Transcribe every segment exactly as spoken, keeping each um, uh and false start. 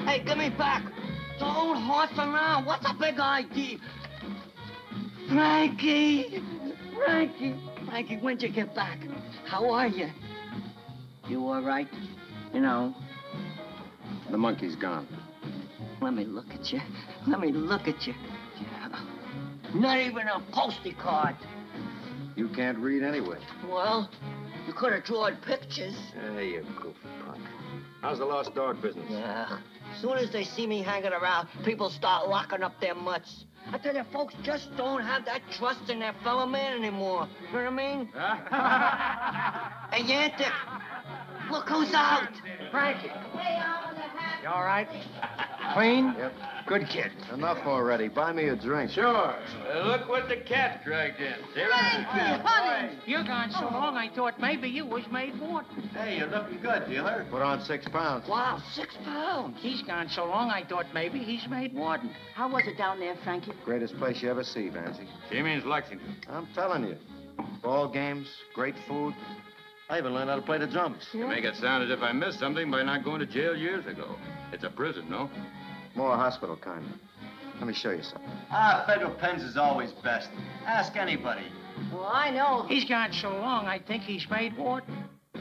Hey, give me back. Don't horse around. What's a big idea? Frankie! Frankie! Frankie, when'd you get back? How are you? You all right? You know. The monkey's gone. Let me look at you. Let me look at you. Yeah. Not even a postie card. You can't read anyway. Well, you could have drawn pictures. Hey, you goofy punk. How's the lost dog business? Yeah. As soon as they see me hanging around, people start locking up their mutts. I tell you, folks just don't have that trust in their fellow man anymore. You know what I mean? Hey, Yantic, look who's out. Frankie. You all right? Clean? Yep. Good kid. Enough already. Buy me a drink. Sure. Uh, look what the cat dragged in. See Frankie, honey. You're gone so long, I thought maybe you was Maid Morton. Hey, you're looking good, dealer. Put on six pounds. Wow, six pounds. He's gone so long, I thought maybe he's Maid Morton. How was it down there, Frankie? Greatest place you ever see, Vancy. She means Lexington. I'm telling you. Ball games, great food. I even learned how to play the drums. You make it sound as if I missed something by not going to jail years ago. It's a prison, no? More hospital kind. Let me show you something. Ah, federal pens is always best. Ask anybody. Well, I know. He's gone so long, I think he's Maid Morton.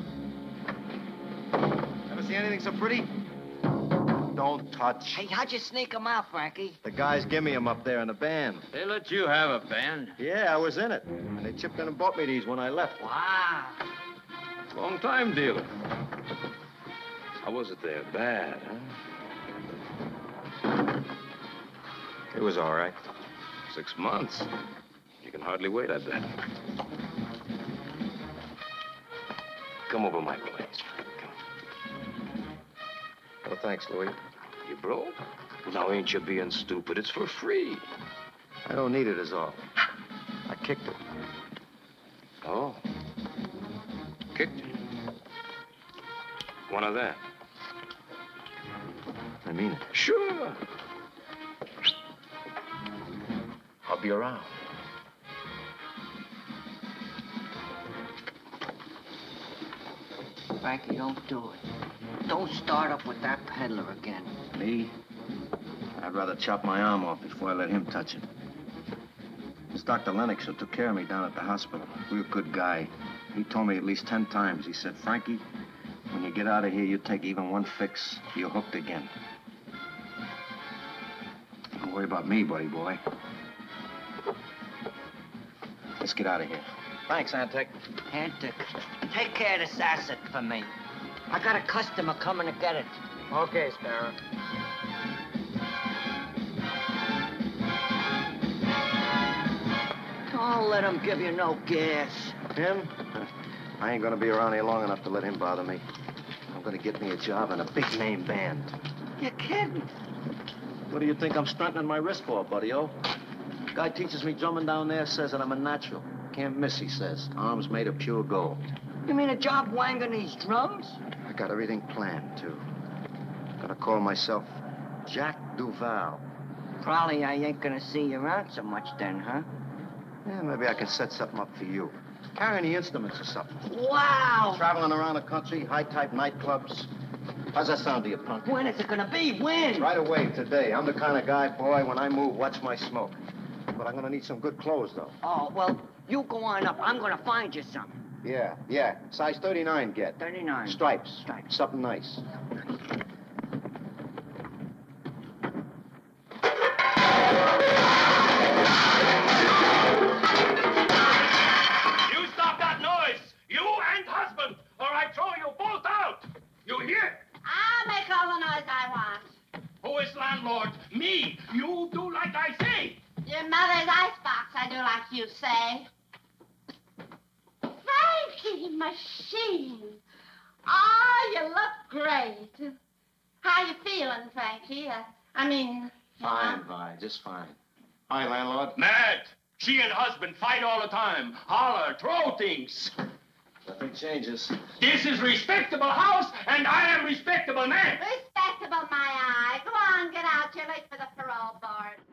Ever see anything so pretty? Don't touch. Hey, how'd you sneak him out, Frankie? The guys give me 'em up there in the band. They let you have a band. Yeah, I was in it. And they chipped in and bought me these when I left. Wow. Long time dealer. How was it there? Bad, huh? It was all right. Six months. You can hardly wait, I bet. Come over my place. Come. Well, thanks, Louis. You broke? Now ain't you being stupid? It's for free. I don't need it is all. I kicked it. Oh. Kicked it. One of that. I mean it. Sure. I'll be around. Frankie, don't do it. Don't start up with that peddler again. Me? I'd rather chop my arm off before I let him touch it. It's Doctor Lennox who took care of me down at the hospital. Real good guy. He told me at least ten times. He said, Frankie, when you get out of here, you take even one fix, you're hooked again. Don't worry about me, buddy boy. Let's get out of here. Thanks, Antek. Antic, take care of this asset for me. I got a customer coming to get it. Okay, Sparrow. Don't let him give you no gas. Him? I ain't gonna be around here long enough to let him bother me. I'm gonna get me a job in a big name band. You're kidding. What do you think I'm stunting my wrist for, buddy-o? Guy teaches me drumming down there, says that I'm a natural. Can't miss, he says. Arms made of pure gold. You mean a job wanging these drums? I got everything planned, too. Gonna call myself Jack Duval. Probably I ain't gonna see you around so much then, huh? Yeah, maybe I can set something up for you. Carrying the instruments or something. Wow! Traveling around the country, high-type nightclubs. How's that sound to you, punk? When is it gonna be? When? Right away, today. I'm the kind of guy, boy, when I move, watch my smoke. But I'm gonna need some good clothes, though. Oh, well, you go on up. I'm gonna find you some. Yeah, yeah. Size thirty-nine, get. thirty-nine. Stripes. Stripes. Something nice. You stop that noise! You and husband, or I throw you both out! You hear? I'll make all the noise I want. Who is landlord? Me! You do like I say! Your mother's icebox, I do like you say. Frankie, machine. Oh, you look great. How you feeling, Frankie? Uh, I mean... Fine, Vi, just fine. Hi, landlord. Mad! She and husband fight all the time. Holler, throw things. Nothing changes. This is respectable house, and I am respectable man. Respectable, my eye. Go on, get out. You're late for the parole board.